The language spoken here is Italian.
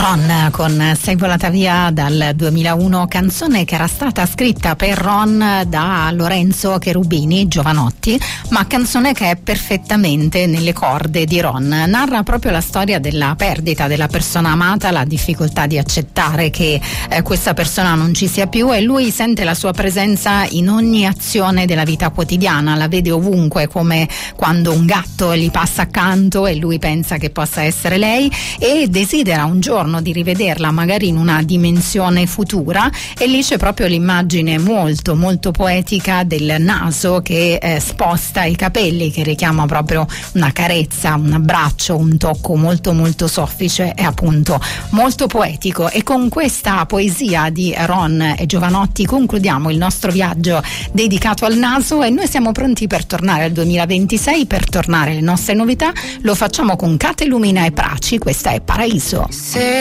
Ron con Sei volata via dal 2001, canzone che era stata scritta per Ron da Lorenzo Cherubini Giovanotti, ma canzone che è perfettamente nelle corde di Ron. Narra proprio la storia della perdita della persona amata, la difficoltà di accettare che questa persona non ci sia più, e lui sente la sua presenza in ogni azione della vita quotidiana, la vede ovunque, come quando un gatto gli passa accanto e lui pensa che possa essere lei e desidera un giorno di rivederla magari in una dimensione futura, e lì c'è proprio l'immagine molto molto poetica del naso che sposta i capelli, che richiama proprio una carezza, un abbraccio, un tocco molto molto soffice e appunto molto poetico. E con questa poesia di Ron e Giovanotti concludiamo il nostro viaggio dedicato al naso, e noi siamo pronti per tornare al 2026, per tornare alle nostre novità. Lo facciamo con Cate Lumina e Praci, questa è Paraiso.